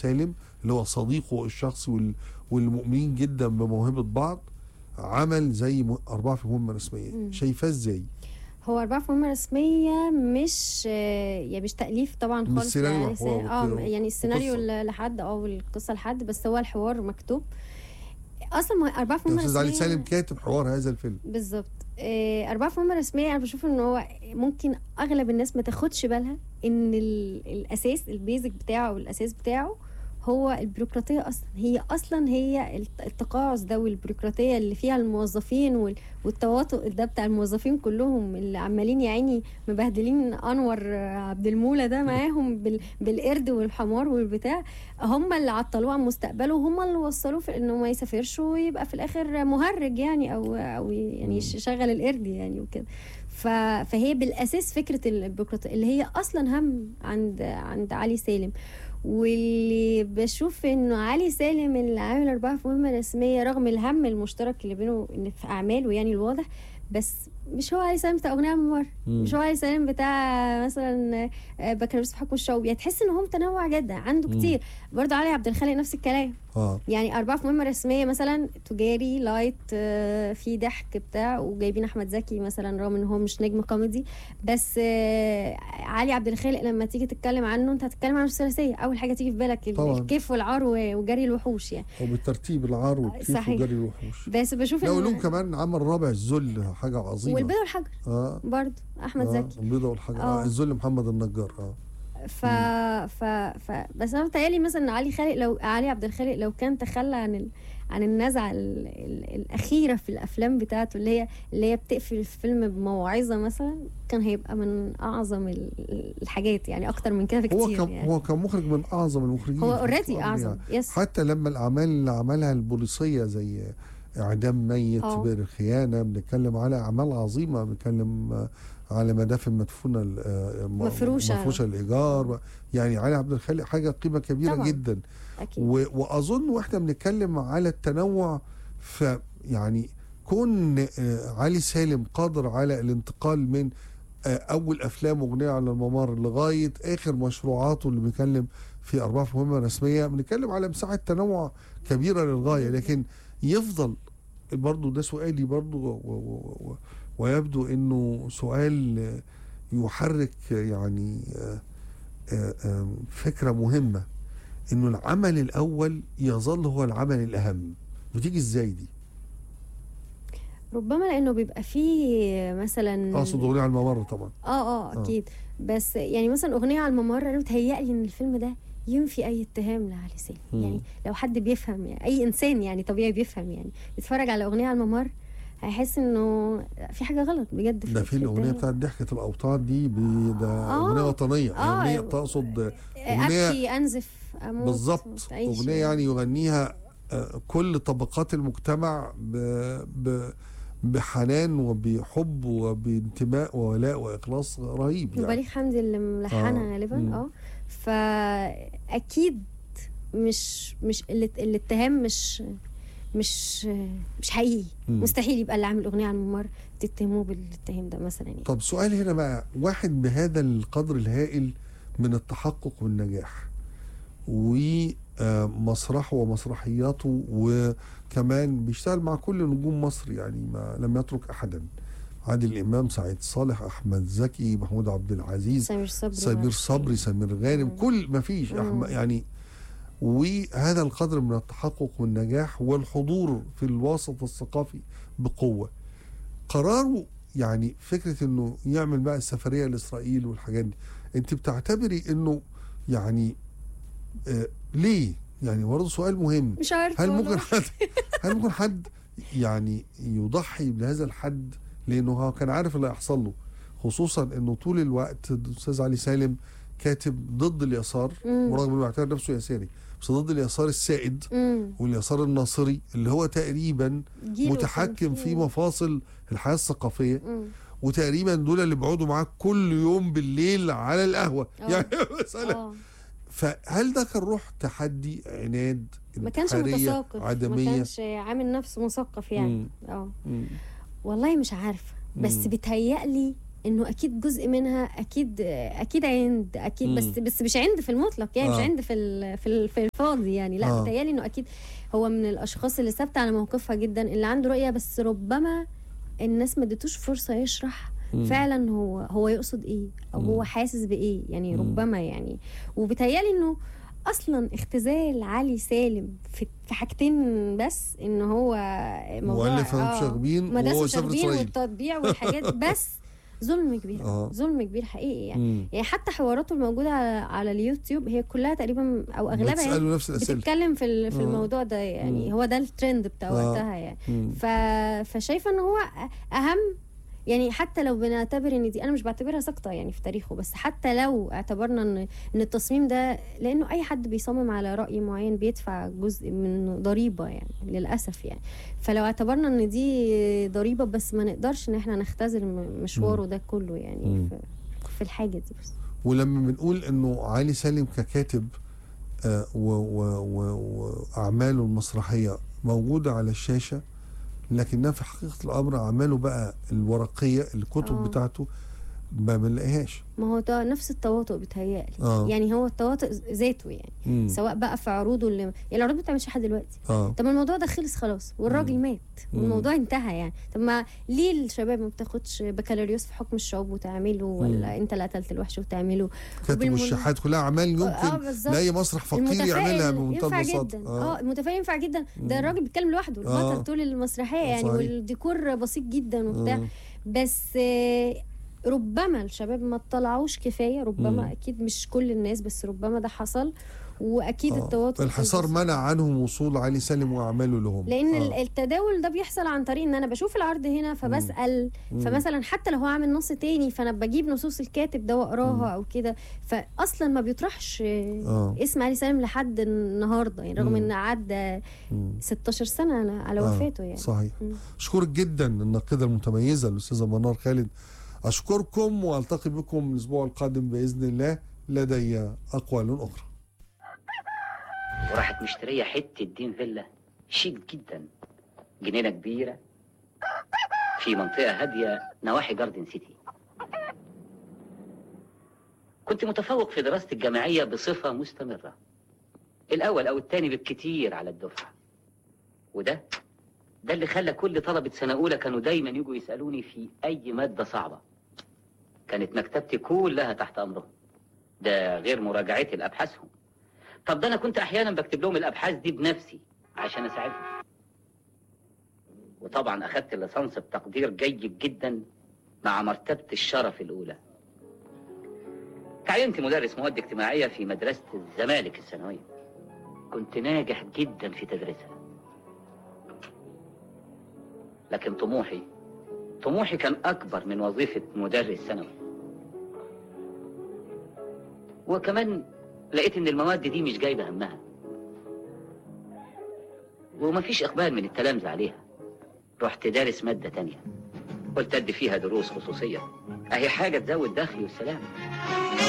سالم اللي هو صديقه الشخصي والمؤمنين جدا بموهبة بعض، عمل زي 4 في مهمة رسمية. شايفاه ازاي؟ هو 4 في مهمة رسمية مش يعني مش تأليف طبعا خالص، السيناريو يعني السيناريو لحد والقصة لحد، بس هو الحوار مكتوب اصلا. 4 في مهمة رسمية علي رسمية سالم كاتب حوار هذا الفيلم بالظبط. 4 في مهمة رسمية انا بشوف ان هو ممكن اغلب الناس ما تاخدش بالها ان الاساس البيزك بتاعه والاساس بتاعه هو البيروقراطية أصلا هي التقاعس ده، والبيروقراطية اللي فيها الموظفين والتواطؤ ده بتاع الموظفين كلهم اللي عمالين يا عيني مبهدلين أنور عبد المولى ده معاهم بالقرد والحمار والبتاع. هم اللي عطلوه عن مستقبله، وهم اللي وصلوه في إنه ما يسافرش ويبقى في الآخر مهرج يعني أو يعني يشغل القرد يعني وكده. فهي بالأساس فكرة البيروقراطية اللي هي أصلا هم عند علي سالم. واللي بشوف انه علي سالم اللي عامل 4 في مهمة رسمية رغم الهم المشترك اللي بينه ان في اعماله يعني الواضح، بس مش هو علي سالم بتاع اغنية ممر، مش هو علي سالم بتاع مثلا بكالوريوس في حكم الشعوب. يعني تحس ان هو متنوع جدا عنده كتير. برضه علي عبد الخالق نفس الكلام. يعني 4 في مهمة رسمية مثلا تجاري لايت، في ضحك بتاع، وجايبين احمد زكي مثلا رغم ان هو مش نجم كوميدي، بس علي عبد الخالق لما تيجي تتكلم عنه انت هتتكلم عنه الثلاثيه، اول حاجه تيجي في بالك الكيف والعار وجري الوحوش يعني، وبالترتيب العار والكيف وجري الوحوش. بس بشوف لو لهم كمان عمل رابع الذل حاجه عظيمه، والبيضه والحجر برضه احمد زكي، البيضه والحجر الذل محمد النجار. بس انا متهيألي مثلا علي عبد الخالق لو كان تخلى عن النزعه الاخيره في الافلام بتاعته اللي هي بتقفل الفيلم بموعظه مثلا، كان هيبقى من اعظم الحاجات يعني، اكتر من كده بكتير. هو كان مخرج من اعظم المخرجين، هو اوريدي اعظم يعني. حتى لما الاعمال اللي عملها البوليسيه زي اعدام ميت، بئر الخيانه، بنتكلم على اعمال عظيمه، بنتكلم على مدافن مدفونه مفروشه الايجار. يعني علي عبد الخالق حاجه قيمه كبيره طبعا. جدا أكيد. واظن واحنا بنتكلم على التنوع، يعني كون علي سالم قادر على الانتقال من اول افلام اغنيه على الممر لغايه اخر مشروعاته اللي بنتكلم في 4 في مهمه رسميه، بنتكلم على مساحه تنوع كبيره للغايه. لكن يفضل برضو ده سؤالي برضو ويبدو انه سؤال يحرك يعني فكرة مهمة، انه العمل الاول يظل هو العمل الاهم. بتيجي ازاي دي؟ ربما لانه بيبقى فيه مثلا اقصد اغنية على الممر طبعا. اكيد. بس يعني مثلا اغنية على الممر انا متهيألي ان الفيلم ده ينفي اي اتهام لعلي سالم. يعني لو حد بيفهم، يعني اي انسان يعني طبيعي بيفهم، يعني يتفرج على اغنية على الممر هيحس انه في حاجه غلط بجد. ده في الاغنيه بتاعت ضحكه الاوطان دي ده اغنيه وطنيه، اغنيه تقصد اغنيه ابكي انزف اموت بالظبط، اغنيه يعني يغنيها كل طبقات المجتمع بحنان وبحب وبانتماء وولاء واخلاص رهيب يعني. وبليغ حمدي اللي ملحنها غالبا. فاكيد مش الاتهام مش حقيقي. مستحيل يبقى اللي عامل اغنيه عن الممر تتهموه بالاتهام ده مثلا يعني. طب سؤال هنا بقى، واحد بهذا القدر الهائل من التحقق والنجاح ومسرحه ومسرحياته، وكمان بيشتغل مع كل نجوم مصر يعني ما لم يترك احدا، عادل امام، سعيد صالح، احمد زكي، محمود عبد العزيز، سمير صبري، سمير غانم، كل ما فيش يعني. وهذا القدر من التحقق والنجاح والحضور في الوسط الثقافي بقوة، قراره يعني فكرة انه يعمل بقى السفرية لإسرائيل والحاجات دي، انت بتعتبري انه يعني ليه؟ يعني برضه سؤال مهم. مش عارفة هل ممكن حد يعني يضحي بهذا الحد؟ لانه هو كان عارف اللي هيحصل له، خصوصا انه طول الوقت الاستاذ علي سالم كاتب ضد اليسار، ورغم انه يعتبر نفسه يساري بس ضد اليسار السائد واليسار الناصري اللي هو تقريبا متحكم في مفاصل الحياة الثقافية، وتقريبا دول اللي بيقعدوا معاك كل يوم بالليل على القهوة يعني مثلا. فهل ده كان روح تحدي، عناد، ما كانش متثقف، عدمية، ما كانش عامل نفسه مثقف يعني؟ والله مش عارفة، بس بتهيألي انه اكيد جزء منها اكيد عند اكيد، بس مش عند في المطلق يعني، مش عند في الفاضي يعني، لا بتهيألي انه اكيد هو من الاشخاص اللي ثابته على موقفها جدا، اللي عنده رؤيه، بس ربما الناس ما ادتوش فرصه يشرح فعلا هو يقصد ايه او هو حاسس بايه يعني، ربما يعني. وبتهيألي انه اصلا اختزال علي سالم في حاجتين بس، ان هو موضوع مدرسة مشاغبين والتطبيع والحاجات بس ظلم كبير ظلم كبير حقيقي يعني. يعني حتى حواراته الموجوده على اليوتيوب هي كلها تقريبا او اغلبها يعني بتتكلم في الموضوع ده يعني. هو ده الترند بتاع وقتها يعني. فشايفه ان هو اهم يعني، حتى لو بنعتبر ان دي، انا مش بعتبرها سقطه يعني في تاريخه، بس حتى لو اعتبرنا ان التصميم ده، لانه اي حد بيصمم على راي معين بيدفع جزء من ضريبه يعني للاسف يعني. فلو اعتبرنا ان دي ضريبه، بس ما نقدرش ان احنا نختزل مشواره ده كله يعني في الحاجه دي بس. ولما بنقول انه علي سالم ككاتب واعماله المسرحيه موجوده على الشاشه، لكنها في حقيقة الأمر أعماله بقى الورقية، الكتب بتاعته ما بنلاقيهاش. ما هو ده نفس التواطؤ بيتهيألي يعني، هو التواطؤ ذاته يعني. سواء بقى في عروضه يعني العروض ما بتعملش لحد دلوقتي. طب الموضوع ده خلص خلاص والراجل مات والموضوع انتهى يعني. طب ما ليه الشباب ما بتاخدش بكالوريوس في حكم الشعوب وتعمله، ولا انت اللي قتلت الوحش وتعمله؟ كاتب والشحات كلها أعمال يمكن لاي مسرح فقير يعملها بمنتهى البساطة. المتفائل ينفع جدا. ده الراجل بيتكلم لوحده البطل طول المسرحية يعني، والديكور بسيط جدا وبتاع. بس ربما الشباب ما اطلعوش كفايه، ربما اكيد مش كل الناس، بس ربما ده حصل. واكيد التواطؤ الحصار منع عنهم وصول علي سالم واعماله لهم، لان التداول ده بيحصل عن طريق ان انا بشوف العرض هنا فبسال. فمثلا حتى لو هو عامل نص تاني، فانا بجيب نصوص الكاتب ده واقراها او كده، فاصلا ما بيطرحش اسم علي سالم لحد النهارده يعني، رغم ان عدى 16 سنه على وفاته يعني. صحيح. اشكرك جدا الناقده المتميزه الاستاذه منار خالد. أشكركم وألتقي بكم الأسبوع القادم بإذن الله، لدي أقوال أخرى. وراحت مشترية حتة دين فيلا شيك جدا، جنينة كبيرة في منطقة هادية نواحي جاردن سيتي. كنت متفوق في دراستي الجامعية بصفة مستمرة، الأول أو الثاني بالكتير على الدفعة. وده اللي خلى كل طلبة سنة أولى كانوا دايما يجوا يسألوني في أي مادة صعبة. كانت مكتبتي كلها تحت أمرهم، ده غير مراجعتي لأبحاثهم. طب ده أنا كنت أحيانا بكتب لهم الأبحاث دي بنفسي عشان أساعدهم. وطبعا أخدت الليسانس بتقدير جيد جدا مع مرتبة الشرف الأولى. تعينت مدرس مواد اجتماعية في مدرسة الزمالك الثانوية، كنت ناجح جدا في تدريسها. لكن طموحي كان أكبر من وظيفة مدرس ثانوي. وكمان لقيت إن المواد دي مش جايبة همها، ومفيش إقبال من التلامذة عليها. رحت دارس مادة تانية، قلت أدي فيها دروس خصوصية، أهي حاجة تزود دخلي والسلام.